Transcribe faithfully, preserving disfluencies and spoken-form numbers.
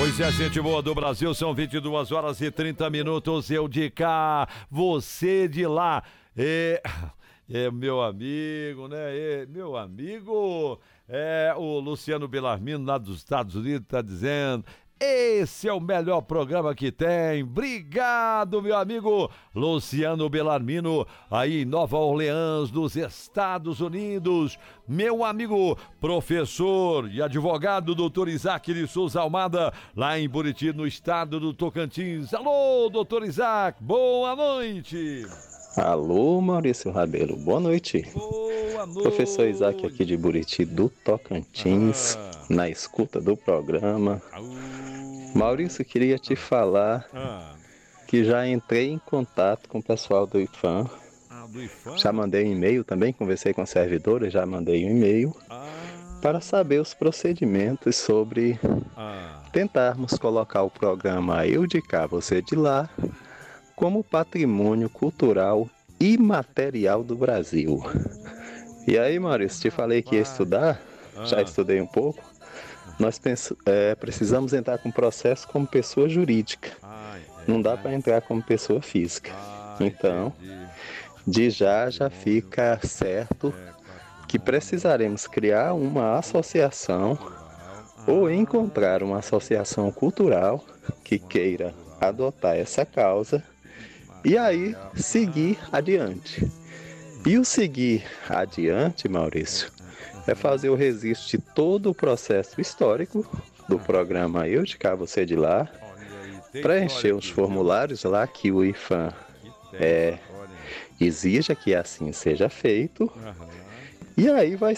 Pois é, gente boa do Brasil, são vinte e duas horas e trinta minutos, eu de cá, você de lá. É, é meu amigo, né? É, meu amigo, é o Luciano Bellarmino, lá dos Estados Unidos, tá dizendo... Esse é o melhor programa que tem. Obrigado, meu amigo Luciano Bellarmino, aí em Nova Orleans, nos Estados Unidos. Meu amigo professor e advogado doutor Isaac de Souza Almada, lá em Buriti, no estado do Tocantins. Alô, doutor Isaac, boa noite. Alô, Maurício Rabelo, boa noite. Boa noite. Professor Isaac aqui de Buriti, do Tocantins, ah. na escuta do programa. Uh. Maurício, queria te falar ah. que já entrei em contato com o pessoal do IFAM. Ah, do IFAM? Já mandei um e-mail também, conversei com a servidora, já mandei um e-mail ah. para saber os procedimentos sobre ah. tentarmos colocar o programa Eu de Cá, Você de Lá como patrimônio cultural imaterial do Brasil. E aí, Maurício, te falei que ia estudar, ah. já estudei um pouco. Nós pens- é, precisamos entrar com processo como pessoa jurídica. Ah, não dá para entrar como pessoa física. Ah, então, entendi. de já já fica certo que precisaremos criar uma associação ah. ou encontrar uma associação cultural que queira adotar essa causa e aí seguir adiante. E o seguir adiante, Maurício, é fazer o registro de todo o processo histórico do programa Eu de Cá, Você de Lá, preencher os formulários lá que o IFAM é, exija que assim seja feito, e aí vai